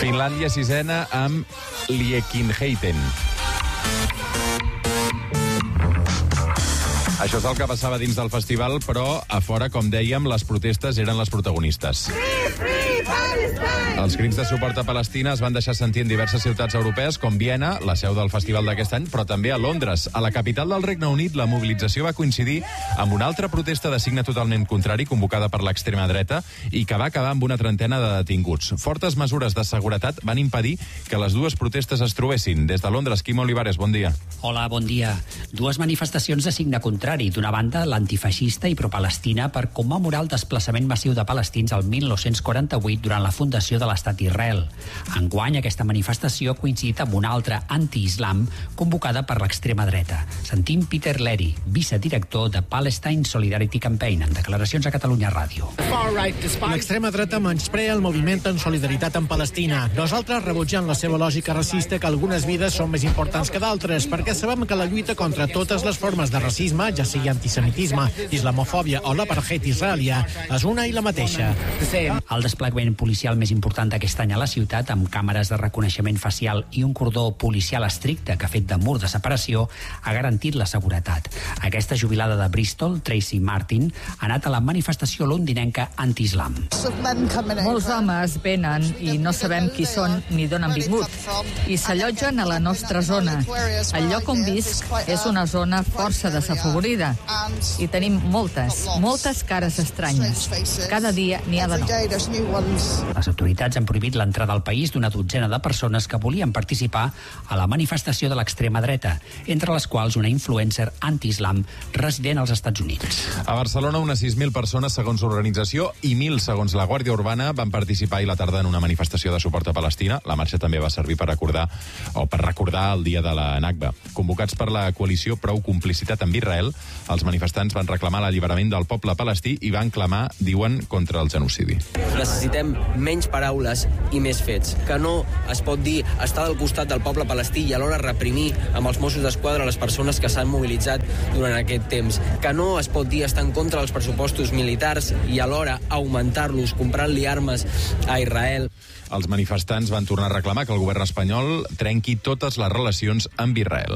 Finlàndia sisena amb Liekinheiten. Això és el que passava dins del festival, però a fora, com dèiem, les protestes eren les protagonistes. Els crits de suport a Palestina es van deixar sentir en diverses ciutats europees, com Viena, la seu del festival d'aquest any, però també a Londres. A la capital del Regne Unit, la mobilització va coincidir amb una altra protesta de signe totalment contrari, convocada per l'extrema dreta, i que va acabar amb una trentena de detinguts. Fortes mesures de seguretat van impedir que les dues protestes es trobessin. Des de Londres, Quim Olivares, bon dia. Hola, bon dia. Dues manifestacions de signe contrari. D'una banda, l'antifeixista i pro-Palestina per commemorar el desplaçament massiu de palestins al 1948 durant la fundació de l'estat d'Israel. Enguany, aquesta manifestació ha coincidit amb una altra anti-islam convocada per l'extrema dreta. Sentim Peter Leary, vicedirector de Palestine Solidarity Campaign, en declaracions a Catalunya Ràdio. L'extrema dreta menysprea el moviment en solidaritat amb Palestina. Nosaltres rebutjant la seva lògica racista que algunes vides són més importants que d'altres, perquè sabem que la lluita contra totes les formes de racisme, ja sigui antisemitisme, islamofòbia o l'apartheid israelià, és una i la mateixa. El desplegament policial més important d'aquest any a la ciutat, amb càmeres de reconeixement facial i un cordó policial estricte que ha fet de mur de separació, ha garantit la seguretat. Aquesta jubilada de Bristol, Tracy Martin, ha anat a la manifestació londinenca anti-islam. Molts homes venen i no sabem qui són ni d'on han vingut i s'allotgen a la nostra zona. El lloc on visc és una zona força desafavorida i tenim moltes cares estranyes. Cada dia n'hi ha de nous. Les autoritats han prohibit l'entrada al país d'una dotzena de persones que volien participar a la manifestació de l'extrema dreta, entre les quals una influencer anti-islam resident als Estats Units. A Barcelona, unes 6.000 persones, segons l'organització, i 1.000, segons la Guàrdia Urbana, van participar ahir a la tarda en una manifestació de suport a Palestina. La marxa també va servir per recordar el dia de la Nakba. Convocats per la coalició Prou Complicitat amb Israel, els manifestants van reclamar l'alliberament del poble palestí i van clamar, diuen, contra el genocidi. Necessitem menys paraules i més fets. Que no es pot dir estar del costat del poble palestí i alhora reprimir amb els Mossos d'Esquadra les persones que s'han mobilitzat durant aquest temps. Que no es pot dir estar en contra dels pressupostos militars i alhora augmentar-los, comprant-li armes a Israel. Els manifestants van tornar a reclamar que el govern espanyol trenqui totes les relacions amb Israel.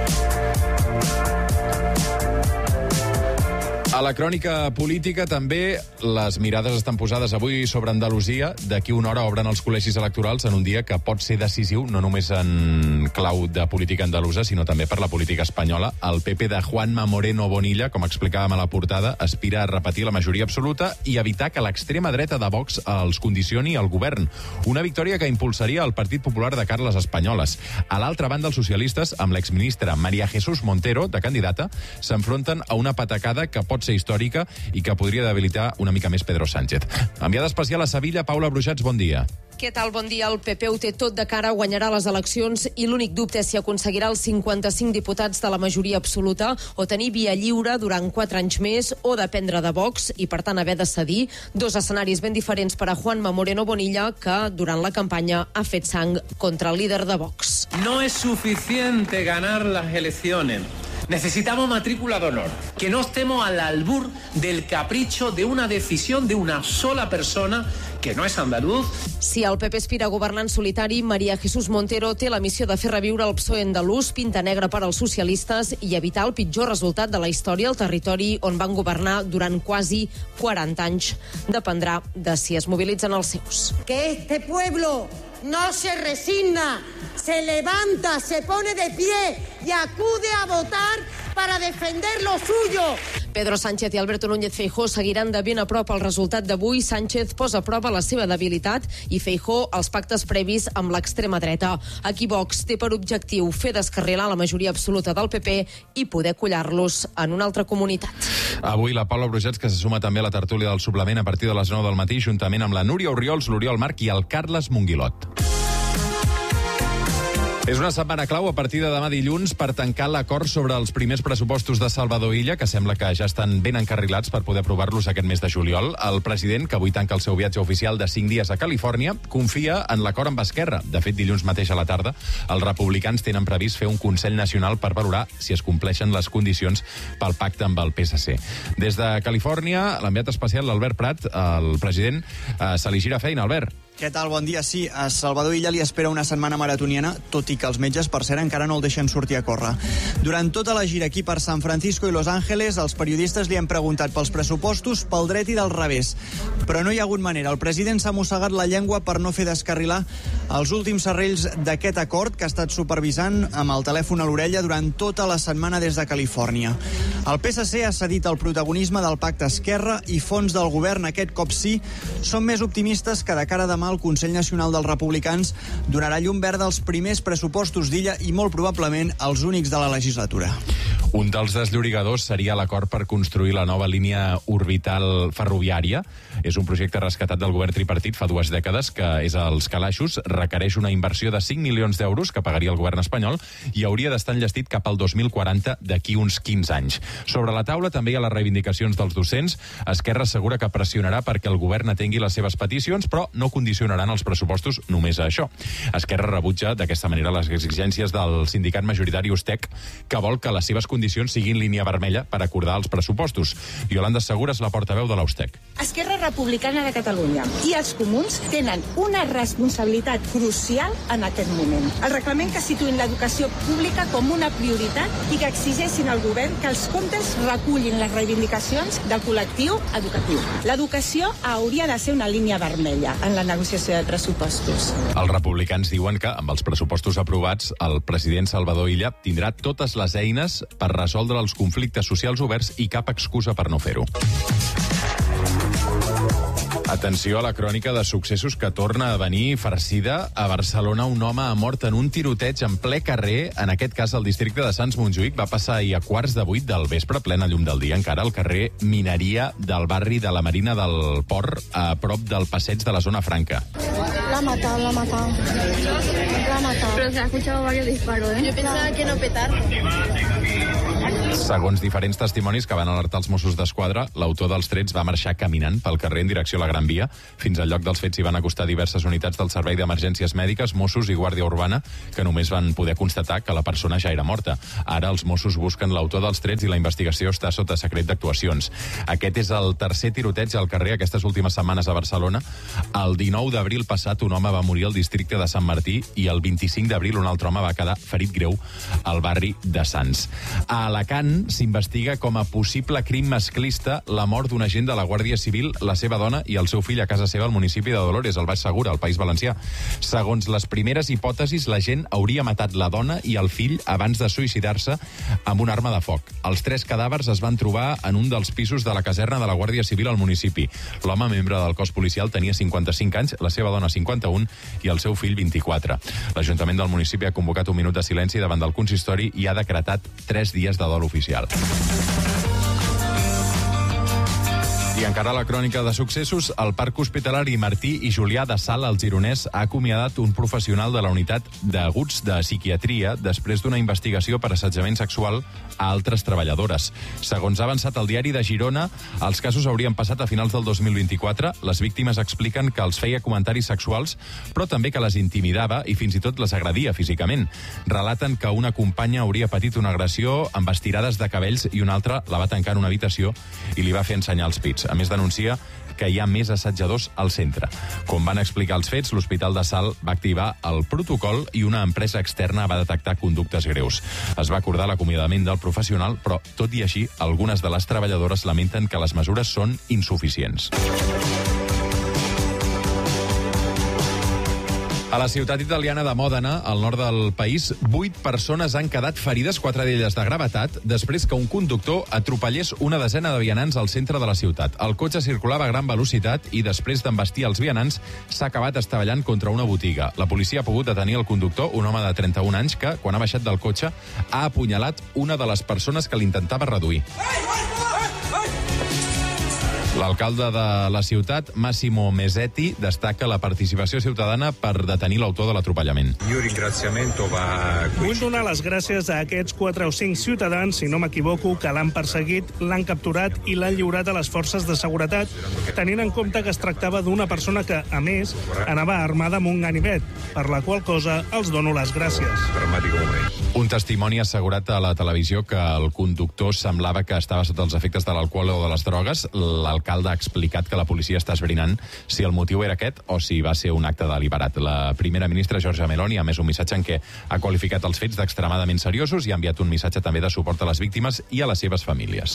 A la crònica política també les mirades estan posades avui sobre Andalusia. D'aquí una hora obren els col·legis electorals en un dia que pot ser decisiu, no només en clau de política andalusa, sinó també per la política espanyola. El PP de Juanma Moreno Bonilla, com explicàvem a la portada, aspira a repetir la majoria absoluta i evitar que l'extrema dreta de Vox els condicioni al govern. Una victòria que impulsaria el Partit Popular de Carles Espanyoles. A l'altra banda, els socialistes, amb l'exministra María Jesús Montero, de candidata, s'enfronten a una patacada que pot ser històrica i que podria debilitar una mica més Pedro Sánchez. Enviada especial a Sevilla, Paula Bruixats, bon dia. Què tal? Bon dia. El PP ho té tot de cara, guanyarà les eleccions i l'únic dubte és si aconseguirà els 55 diputats de la majoria absoluta o tenir via lliure durant 4 anys més o dependre de Vox i, per tant, haver de cedir. Dos escenaris ben diferents per a Juanma Moreno Bonilla, que durant la campanya ha fet sang contra el líder de Vox. No es suficiente ganar las elecciones. Necesitamos matrícula de honor, que no estemos al albur del capricho de una decisión de una sola persona que no és andaluz. Si el PP aspira a governar en solitari, María Jesús Montero té la missió de fer reviure el PSOE andalús, pinta negra per als socialistes i evitar el pitjor resultat de la història al territori on van governar durant quasi 40 anys. Dependrà de si es mobilitzen els seus. Que este pueblo no se resigna, se levanta, se pone de pie y acude a votar para defender lo suyo. Pedro Sánchez i Alberto Núñez Feijóo seguiran de ben a prop el resultat d'avui. Sánchez posa a prova la seva debilitat i Feijóo els pactes previs amb l'extrema dreta. Aquí Vox té per objectiu fer descarrilar la majoria absoluta del PP i poder collar-los en una altra comunitat. Avui la Paula Bruixats, que se suma també a la tertúlia del suplement a partir de les 9 del matí, juntament amb la Núria Orriols, l'Oriol Marc i el Carles Monguilot. És una setmana clau a partir de demà dilluns per tancar l'acord sobre els primers pressupostos de Salvador Illa, que sembla que ja estan ben encarrilats per poder aprovar-los aquest mes de juliol. El president, que avui tanca el seu viatge oficial de 5 dies a Califòrnia, confia en l'acord amb Esquerra. De fet, dilluns mateix a la tarda, els republicans tenen previst fer un Consell Nacional per valorar si es compleixen les condicions pel pacte amb el PSC. Des de Califòrnia, l'enviat especial, l'Albert Prat, el president, se li gira feina. Albert. Què tal? Bon dia. Sí, a Salvador Illa li espera una setmana maratoniana, tot i que els metges, per cert, encara no el deixen sortir a córrer. Durant tota la gira aquí per San Francisco i Los Angeles, els periodistes li han preguntat pels pressupostos, pel dret i del revés. Però no hi ha hagut manera. El president s'ha mossegat la llengua per no fer descarrilar els últims serrells d'aquest acord que ha estat supervisant amb el telèfon a l'orella durant tota la setmana des de Califòrnia. El PSC ha cedit el protagonisme del pacte Esquerra i fons del govern, aquest cop sí, són més optimistes que de cara a demà el Consell Nacional dels Republicans donarà llum verda als primers pressupostos d'Illa i molt probablement els únics de la legislatura. Un dels desllorigadors seria l'acord per construir la nova línia orbital ferroviària. És un projecte rescatat del govern tripartit fa 2 dècades, que és als calaixos, requereix una inversió de 5 milions d'euros que pagaria el govern espanyol i hauria d'estar enllestit cap al 2040, d'aquí uns 15 anys. Sobre la taula també hi ha les reivindicacions dels docents. Esquerra assegura que pressionarà perquè el govern atengui les seves peticions, però no condicionaran els pressupostos només a això. Esquerra rebutja d'aquesta manera les exigències del sindicat majoritari USTEC, que vol que les seves condicions siguin línia vermella per acordar els pressupostos. Yolanda Segura és la portaveu de l'USTEC. Esquerra Republicana de Catalunya i els comuns tenen una responsabilitat crucial en aquest moment. El reglament que situïn l'educació pública com una prioritat i que exigeixin al govern que els comptes recullin les reivindicacions del col·lectiu educatiu. L'educació hauria de ser una línia vermella en la negociació de pressupostos. Els republicans diuen que, amb els pressupostos aprovats, el president Salvador Illa tindrà totes les eines per resoldre els conflictes socials oberts i cap excusa per no fer-ho. Atenció a la crònica de successos que torna a venir farcida. A Barcelona, un home ha mort en un tiroteig en ple carrer, en aquest cas al districte de Sants Montjuïc. Va passar ahir a 7:15 del vespre, plena llum del dia, encara al carrer Mineria del barri de la Marina del Port, a prop del passeig de la Zona Franca. La ha matado. Pero se ha escuchado varios disparos, ¿eh? Yo pensaba que no petar. Segons diferents testimonis que van alertar els Mossos d'Esquadra, l'autor dels trets va marxar caminant pel carrer en direcció a la Gran Via. Fins al lloc dels fets s'hi van acostar diverses unitats del Servei d'Emergències Mèdiques, Mossos i Guàrdia Urbana, que només van poder constatar que la persona ja era morta. Ara els Mossos busquen l'autor dels trets i la investigació està sota secret d'actuacions. Aquest és el tercer tiroteig al carrer aquestes últimes setmanes a Barcelona. El 19 d'abril passat un home va morir al districte de Sant Martí i el 25 d'abril un altre home va quedar ferit greu al barri de Sants. A Alacant s'investiga com a possible crim masclista la mort d'un agent de la Guàrdia Civil, la seva dona i el seu fill a casa seva al municipi de Dolores, al Baix Segura, al País Valencià. Segons les primeres hipòtesis, l'agent hauria matat la dona i el fill abans de suïcidar-se amb una arma de foc. Els 3 cadàvers es van trobar en un dels pisos de la caserna de la Guàrdia Civil al municipi. L'home, membre del cos policial, tenia 55 anys, la seva dona 51 i el seu fill 24. L'Ajuntament del municipi ha convocat un minut de silenci davant del consistori i ha decretat 3 dies de dol oficial. I encara la crònica de successos, el Parc Hospitalari Martí i Julià de Sal, al Gironès, ha acomiadat un professional de la unitat d'aguts de psiquiatria després d'una investigació per assetjament sexual a altres treballadores. Segons ha avançat el diari de Girona, els casos haurien passat a finals del 2024. Les víctimes expliquen que els feia comentaris sexuals, però també que les intimidava i fins i tot les agredia físicament. Relaten que una companya hauria patit una agressió amb estirades de cabells i una altra la va tancar en una habitació i li va fer ensenyar els pits. A més, denuncia que hi ha més assetjadors al centre. Com van explicar els fets, l'Hospital de Salt va activar el protocol i una empresa externa va detectar conductes greus. Es va acordar l'acomiadament del professional, però, tot i així, algunes de les treballadores lamenten que les mesures són insuficients. A la ciutat italiana de Mòdena, al nord del país, 8 persones han quedat ferides, 4 d'elles de gravetat, després que un conductor atropellés una desena de vianants al centre de la ciutat. El cotxe circulava a gran velocitat i, després d'embestir els vianants, s'ha acabat estavellant contra una botiga. La policia ha pogut detenir el conductor, un home de 31 anys, que, quan ha baixat del cotxe, ha apunyalat una de les persones que l'intentava reduir. L'alcalde de la ciutat, Massimo Mesetti, destaca la participació ciutadana per detenir l'autor de l'atropellament. Vull donar les gràcies a aquests 4 o 5 ciutadans, si no m'equivoco, que l'han perseguit, l'han capturat i l'han lliurat a les forces de seguretat, tenint en compte que es tractava d'una persona que, a més, anava armada amb un ganivet, per la qual cosa els dono les gràcies. Un testimoni ha assegurat a la televisió que el conductor semblava que estava sota els efectes de l'alcohol o de les drogues. L'alcalde ha explicat que la policia està esbrinant si el motiu era aquest o si va ser un acte deliberat. La primera ministra, Giorgia Meloni, ha emès un missatge en què ha qualificat els fets d'extremadament seriosos i ha enviat un missatge també de suport a les víctimes i a les seves famílies.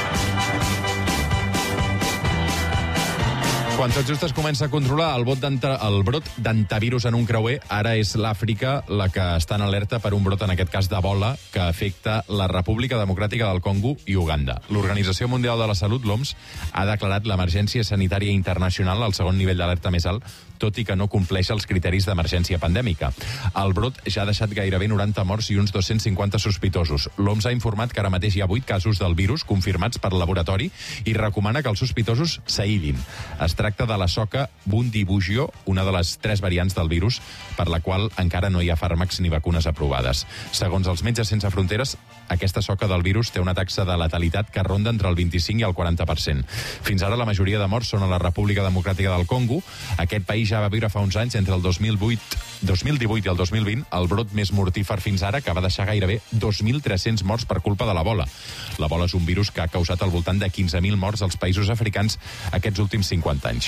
Quan tot just es comença a controlar el brot d'antivirus en un creuer, ara és l'Àfrica la que està en alerta per un brot, en aquest cas d'Ebola, que afecta la República Democràtica del Congo i Uganda. L'Organització Mundial de la Salut, l'OMS, ha declarat l'emergència sanitària internacional al segon nivell d'alerta més alt, tot i que no compleix els criteris d'emergència pandèmica. El brot ja ha deixat gairebé 90 morts i uns 250 sospitosos. L'OMS ha informat que ara mateix hi ha 8 casos del virus confirmats per laboratori i recomana que els sospitosos s'aïllin. Es tracta de la soca Bundibugyo, una de les 3 variants del virus, per la qual encara no hi ha fàrmacs ni vacunes aprovades. Segons els Metges Sense Fronteres, aquesta soca del virus té una taxa de letalitat que ronda entre el 25 i el 40%. Fins ara la majoria de morts són a la República Democràtica del Congo. Aquest país ja va viure fa uns anys, entre el 2018 i el 2020, el brot més mortífer fins ara, que va deixar gairebé 2.300 morts per culpa de l'Ebola. L'Ebola és un virus que ha causat al voltant de 15.000 morts als països africans aquests últims 50 anys.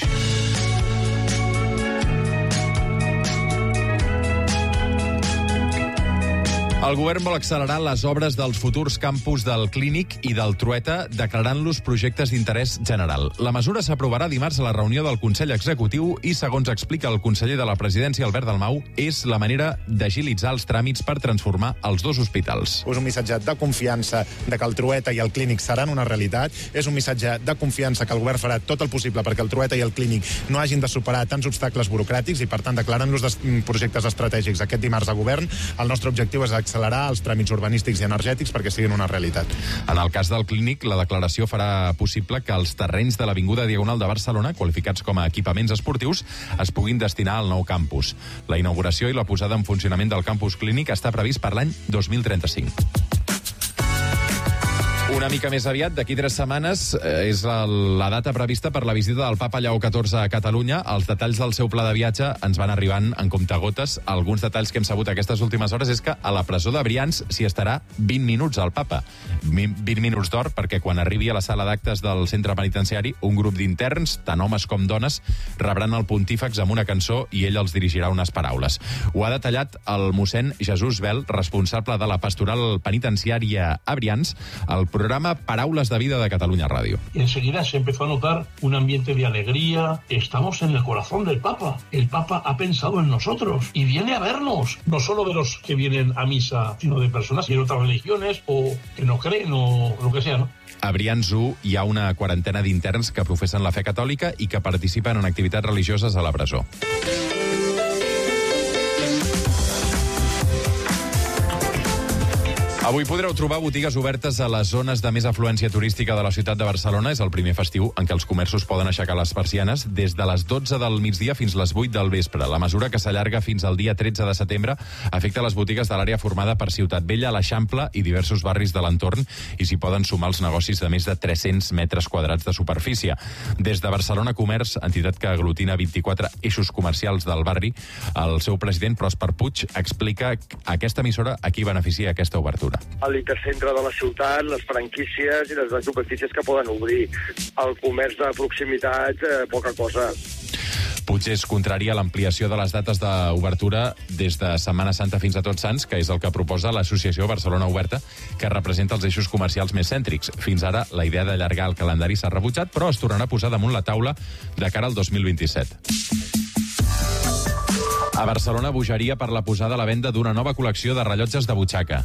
El govern vol accelerar les obres dels futurs campus del Clínic i del Trueta, declarant-los projectes d'interès general. La mesura s'aprovarà dimarts a la reunió del Consell Executiu i, segons explica el conseller de la Presidència, Albert Dalmau, és la manera d'agilitzar els tràmits per transformar els 2 hospitals. És un missatge de confiança de que el Trueta i el Clínic seran una realitat. És un missatge de confiança que el govern farà tot el possible perquè el Trueta i el Clínic no hagin de superar tants obstacles burocràtics i, per tant, declarant-los projectes estratègics aquest dimarts al govern. El nostre objectiu és accelerar els tràmits urbanístics i energètics perquè siguin una realitat. En el cas del Clínic, la declaració farà possible que els terrenys de l'Avinguda Diagonal de Barcelona, qualificats com a equipaments esportius, es puguin destinar al nou campus. La inauguració i la posada en funcionament del campus Clínic està previst per l'any 2035. Una mica més aviat, d'aquí 3 setmanes, és la data prevista per la visita del papa Lleó XIV a Catalunya. Els detalls del seu pla de viatge ens van arribant en comptagotes. Alguns detalls que hem sabut aquestes últimes hores és que a la presó de Brians s'hi estarà 20 minuts al papa. 20 minuts d'or perquè quan arribi a la sala d'actes del centre penitenciari, un grup d'interns, tant homes com dones, rebran el pontífex amb una cançó i ell els dirigirà unes paraules. Ho ha detallat el mossèn Jesús Bel, responsable de la pastoral penitenciària a Brians, al programa Paraules de Vida de Catalunya Ràdio. Y enseguida se empezó a notar un ambiente de alegría. Estamos en el corazón del Papa. El Papa ha pensado en nosotros y viene a vernos. No solo de los que vienen a misa, sino de personas de otras religiones o que no creen o lo que sea, ¿no? A Brians 1 hi ha una quarantena d'interns que professen la fe catòlica i que participen en activitats religioses a la presó. Avui podreu trobar botigues obertes a les zones de més afluència turística de la ciutat de Barcelona. És el primer festiu en què els comerços poden aixecar les persianes des de les 12 del migdia fins les 8 del vespre. La mesura, que s'allarga fins al dia 13 de setembre, afecta les botigues de l'àrea formada per Ciutat Vella, l'Eixample i diversos barris de l'entorn, i s'hi poden sumar els negocis de més de 300 metres quadrats de superfície. Des de Barcelona Comerç, entitat que aglutina 24 eixos comercials del barri, el seu president, Pròsper Puig, explica aquesta emissora a qui beneficia aquesta obertura. L'intercentre de la ciutat, les franquícies i les superfícies que poden obrir. El comerç de proximitat, poca cosa. Puig és contrari a l'ampliació de les dates d'obertura des de Setmana Santa fins a Tots Sants, que és el que proposa l'Associació Barcelona Oberta, que representa els eixos comercials més cèntrics. Fins ara, la idea d'allargar el calendari s'ha rebutjat, però es tornarà a posar damunt la taula de cara al 2027. A Barcelona, bogeria per la posada a la venda d'una nova col·lecció de rellotges de butxaca.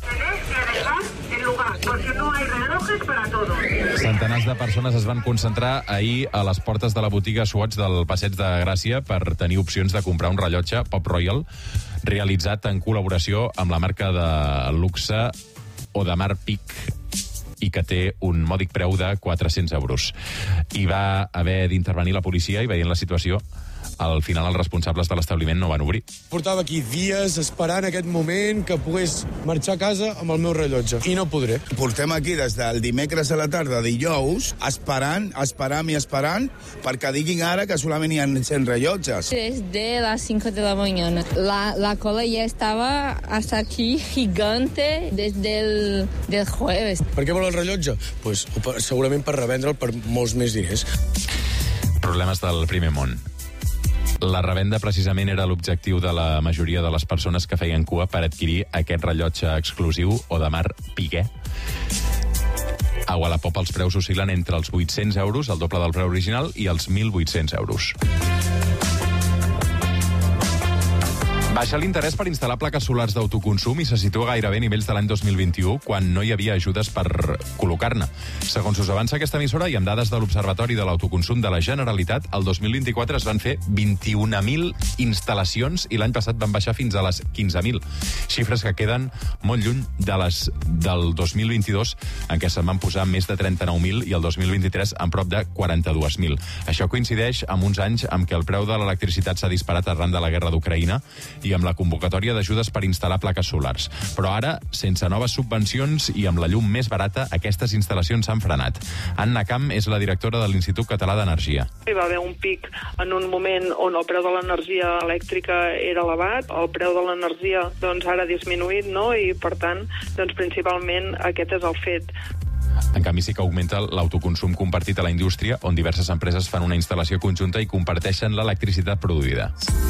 Centenars de persones es van concentrar ahir a les portes de la botiga Swatch del Passeig de Gràcia per tenir opcions de comprar un rellotge Pop Royal realitzat en col·laboració amb la marca de luxe Audemars Piguet i que té un mòdic preu de 400 euros. Hi va haver d'intervenir la policia i, veient la situació, Al final, els responsables de l'establiment no van obrir. Portava aquí dies esperant aquest moment que pogués marxar a casa amb el meu rellotge. I no podré. Portem aquí des del dimecres a la tarda, dijous, esperant perquè diguin ara que solament hi ha 100 rellotges. Desde las 5 de la mañana. La cola ya estaba hasta aquí gigante desde el jueves. Per què vol el rellotge? Pues, segurament per revendre'l per molts més diners. Problemes del primer món. La revenda precisament era l'objectiu de la majoria de les persones que feien cua per adquirir aquest rellotge exclusiu Audemars Piguet. A Wallapop els preus oscil·len entre els 800 euros, el doble del preu original, i els 1.800 euros. Baixa l'interès per instal·lar plaques solars d'autoconsum i se situa gairebé a nivells de l'any 2021, quan no hi havia ajudes per col·locar-ne. Segons us avança aquesta emissora i amb dades de l'Observatori de l'Autoconsum de la Generalitat, el 2024 es van fer 21.000 instal·lacions i l'any passat van baixar fins a les 15.000. Xifres que queden molt lluny de les del 2022, en què se'n van posar més de 39.000 i el 2023 en prop de 42.000. Això coincideix amb uns anys amb què el preu de l'electricitat s'ha disparat arran de la guerra d'Ucraïna i amb la convocatòria d'ajudes per instal·lar plaques solars. Però ara, sense noves subvencions i amb la llum més barata, aquestes instal·lacions s'han frenat. Anna Camp és la directora de l'Institut Català d'Energia. Hi va haver un pic en un moment on el preu de l'energia elèctrica era elevat, el preu de l'energia ara ha disminuït, no? I per tant, principalment aquest és el fet. En canvi, sí que augmenta l'autoconsum compartit a la indústria, on diverses empreses fan una instal·lació conjunta i comparteixen l'electricitat produïda.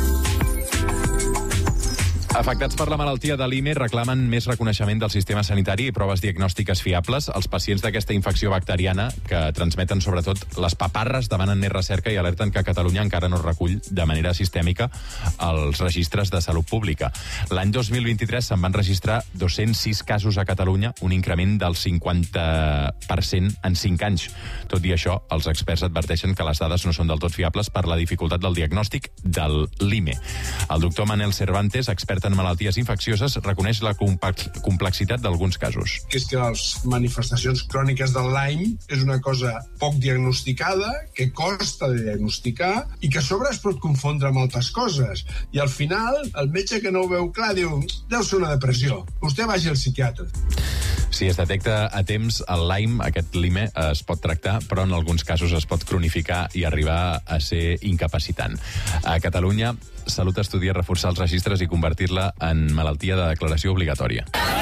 Afectats per la malaltia de l'IME reclamen més reconeixement del sistema sanitari i proves diagnòstiques fiables. Els pacients d'aquesta infecció bacteriana, que transmeten sobretot les paparres, demanen més recerca i alerten que Catalunya encara no recull de manera sistèmica els registres de salut pública. L'any 2023 se'n van registrar 206 casos a Catalunya, un increment del 50% en 5 anys. Tot i això, els experts adverteixen que les dades no són del tot fiables per la dificultat del diagnòstic del l'IME. El doctor Manel Cervantes, expert en malalties infeccioses, reconeix la complexitat d'alguns casos. És que les manifestacions cròniques del Lyme és una cosa poc diagnosticada, que costa de diagnosticar i que a sobre es pot confondre amb altres coses. I al final, el metge que no ho veu clar diu, deu ser una depressió. Vostè vagi al psiquiatre. Si es detecta a temps el Lyme, aquest LIME, es pot tractar, però en alguns casos es pot cronificar i arribar a ser incapacitant. A Catalunya, Salut estudia reforçar els registres i convertir-la en malaltia de declaració obligatòria.